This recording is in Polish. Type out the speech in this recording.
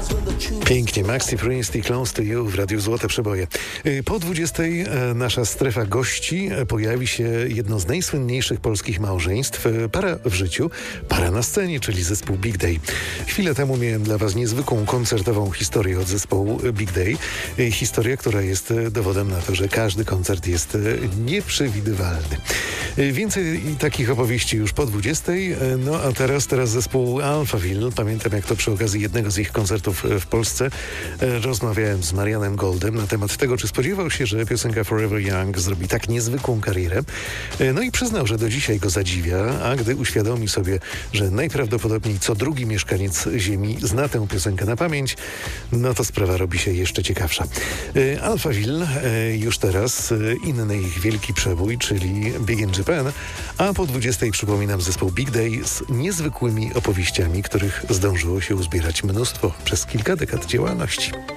Pięknie, Maxi Priest i Close to You w Radiu Złote Przeboje. Po 20 nasza strefa gości pojawi się jedno z najsłynniejszych polskich małżeństw. Para w życiu, para na scenie, czyli zespół Big Day. Chwilę temu miałem dla Was niezwykłą koncertową historię od zespołu Big Day. Historia, która jest dowodem na to, że każdy koncert jest nieprzewidywalny. Więcej takich opowieści już po 20. No a teraz zespół Alphaville. Pamiętam, jak to przy okazji jednego z ich koncertów w Polsce rozmawiałem z Marianem Goldem na temat tego, czy spodziewał się, że piosenka Forever Young zrobi tak niezwykłą karierę. No i przyznał, że do dzisiaj go zadziwia, a gdy uświadomi sobie, że najprawdopodobniej co drugi mieszkaniec Ziemi zna tę piosenkę na pamięć, no to sprawa robi się jeszcze ciekawsza. Alphaville już teraz inny ich wielki przebój, czyli Big in Japan, a po 20 przypominam zespół Big Day z niezwykłymi opowieściami, których zdążyło się uzbierać mnóstwo przez kilka dekad działalności.